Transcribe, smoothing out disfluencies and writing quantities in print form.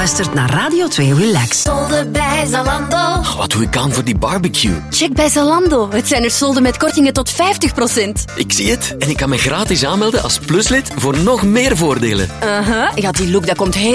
luistert naar Radio 2 Relax. Solden bij Zalando. Wat doe ik aan voor die barbecue? Check bij Zalando. Het zijn er solden met kortingen tot 50%. Ik zie het en ik kan me gratis aanmelden als pluslid voor nog meer voordelen. Ja, die look dat komt heel